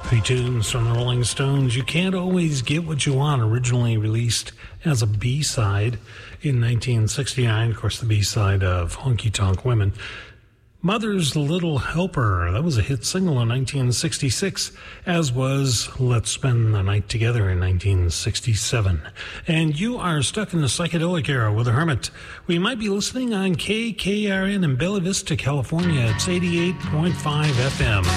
Three tunes from the Rolling Stones. You Can't Always Get What You Want, originally released as a B-side in 1969. Of course, the B-side of Honky Tonk Women. Mother's Little Helper, that was a hit single in 1966, as was Let's Spend the Night Together in 1967. And you are stuck in the psychedelic era with a hermit. We might be listening on KKRN in Bella Vista, California. It's 88.5 FM.